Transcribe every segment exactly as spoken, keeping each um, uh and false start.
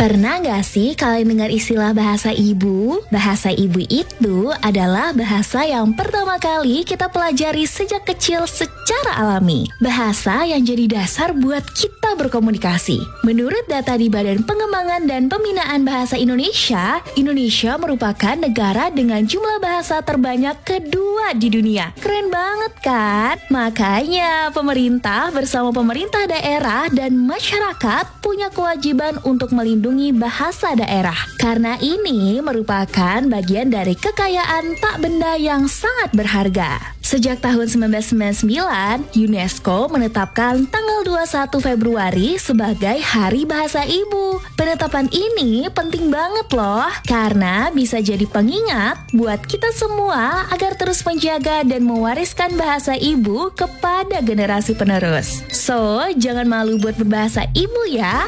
Pernah gak sih kalian dengar istilah bahasa ibu? Bahasa ibu itu adalah bahasa yang pertama kali kita pelajari sejak kecil secara alami. Bahasa yang jadi dasar buat kita berkomunikasi. Menurut data di Badan Pengembangan dan Pembinaan Bahasa Indonesia, Indonesia merupakan negara dengan jumlah bahasa terbanyak kedua di dunia. Keren banget kan? Makanya pemerintah bersama pemerintah daerah dan masyarakat punya kewajiban untuk melindungi bahasa daerah. Karena ini merupakan bagian dari kekayaan tak benda yang sangat berharga. Sejak tahun seribu sembilan ratus sembilan puluh sembilan, UNESCO menetapkan tanggal dua puluh satu Februari sebagai Hari Bahasa Ibu. Penetapan ini penting banget loh, karena bisa jadi pengingat buat kita semua agar terus menjaga dan mewariskan bahasa ibu kepada generasi penerus. So, jangan malu buat berbahasa ibu ya.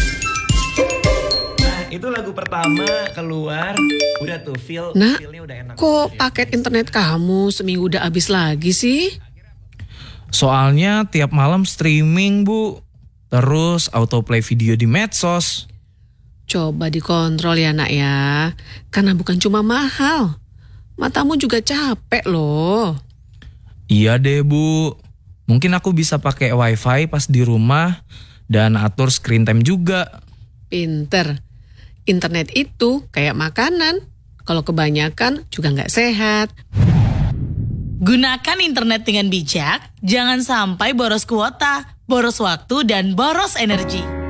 Itu lagu pertama keluar, udah tuh feel, Nak, feelnya udah enak. Kok paket internet kamu seminggu udah habis lagi sih? Soalnya tiap malam streaming, Bu. Terus autoplay video di medsos. Coba dikontrol ya nak ya, karena bukan cuma mahal, matamu juga capek loh. Iya deh, Bu. Mungkin aku bisa pakai wifi pas di rumah dan atur screen time juga. Pinter. Internet itu kayak makanan, kalau kebanyakan juga nggak sehat. Gunakan internet dengan bijak, jangan sampai boros kuota, boros waktu, dan boros energi.